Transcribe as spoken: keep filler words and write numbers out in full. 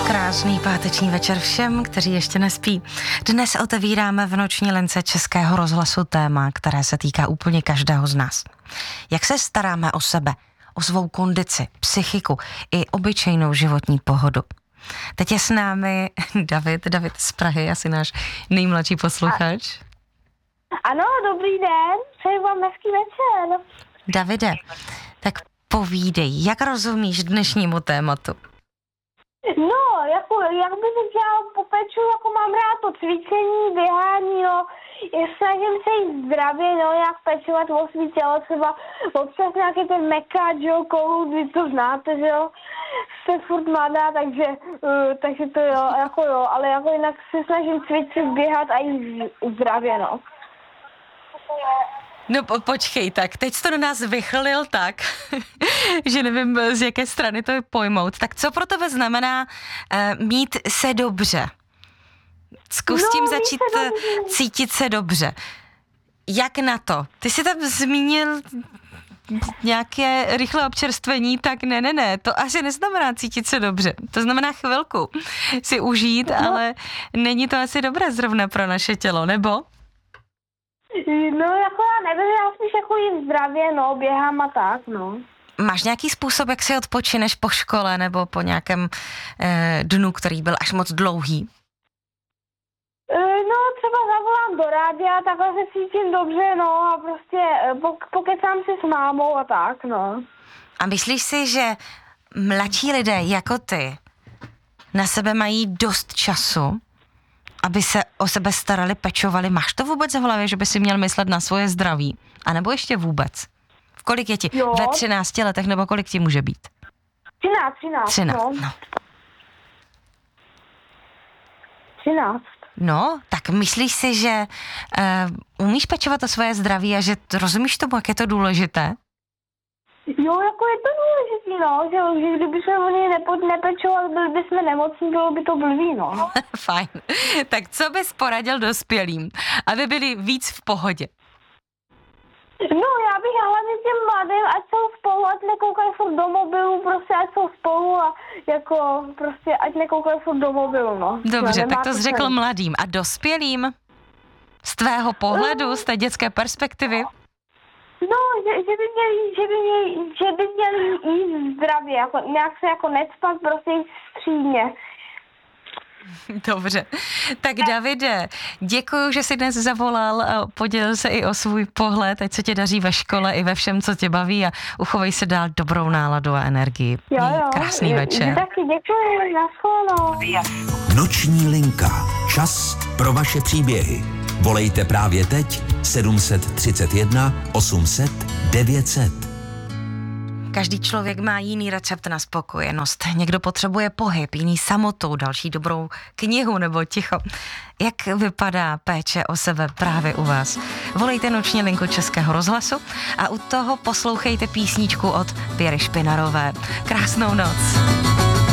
Krásný páteční večer všem, kteří ještě nespí. Dnes otevíráme v noční lince Českého rozhlasu téma, které se týká úplně každého z nás. Jak se staráme o sebe, o svou kondici, psychiku i obyčejnou životní pohodu. Teď je s námi David, David z Prahy, asi náš nejmladší posluchač. Ano, dobrý den, přeji vám hezký večer. Davide, tak povídej, jak rozumíš dnešnímu tématu? No, jako, jak bych chtěla popeču, jako mám rád to cvičení, běhání, no, snažím se jít zdravě, no, jak pečovat o svý tělo, třeba občas nějaký ten mekáč, jo, kohout, vy to znáte, že jo, jste furt mladá, takže, uh, takže to jo, jako jo, ale jako jinak se snažím cvičit, běhat a jít zdravě, no. No po, počkej, tak teď jsi to do nás vychlil tak, že nevím, z jaké strany to je pojmout. Tak co pro tebe znamená uh, mít se dobře? Zkus No, tím začít se cítit se dobře. Jak na to? Ty jsi tam zmínil nějaké rychlé občerstvení, tak ne, ne, ne, to asi neznamená cítit se dobře. To znamená chvilku si užít, no. Ale není to asi dobré zrovna pro naše tělo, nebo? No, jako já nevím, já spíš jako jít zdravě, no, běhám a tak, no. Máš nějaký způsob, jak si odpočineš po škole nebo po nějakém eh, dnu, který byl až moc dlouhý? No, třeba zavolám do rádia, takhle se cítím dobře, no, a prostě pok- pokecám si s mámou a tak, no. A myslíš si, že mladší lidé jako ty na sebe mají dost času, aby se o sebe starali, pečovali? Máš to vůbec v hlavě, že by si měl myslet na svoje zdraví? A nebo ještě vůbec? V kolik je ti? Jo. Ve třinácti letech, nebo kolik ti může být? Třináct, třináct, Třináct, no. no. Třináct. No, tak myslíš si, že uh, umíš pečovat o svoje zdraví a že rozumíš tomu, jak je to důležité? Jo, jako je to důležitý, no, že, že kdyby jsme o něj nepo, nepečovali, byli bychom nemocní, bylo by to blbý, no. Fajn. Tak co bys poradil dospělým, aby byli víc v pohodě? No, já bych hlavně těm mladým, ať jsou spolu, ať nekoukají furt do mobilu, prostě ať jsou spolu a jako prostě ať nekoukají furt do mobilu, no. Dobře, no, tak to jsi řekl ten. Mladým. A dospělým? Z tvého pohledu, z té dětské perspektivy? No, že, že by měli, že by měli, že by měli jít zdravě, jako nějak se jako necpat, prostě jít střídně. Dobře. Tak Davide, děkuju, že jsi dnes zavolal a podělil se i o svůj pohled, ať se tě daří ve škole i ve všem, co tě baví a uchovej se dál dobrou náladu a energii. Jo, jo. Krásný večer. Taky děkuji, nashledanou. Noční linka. Čas pro vaše příběhy. Volejte právě teď sedm set třicet jedna osm set devět set. Každý člověk má jiný recept na spokojenost. Někdo potřebuje pohyb, jiný samotu, další dobrou knihu nebo ticho. Jak vypadá péče o sebe právě u vás? Volejte noční linku Českého rozhlasu a u toho poslouchejte písničku od Věry Špinarové. Krásnou noc.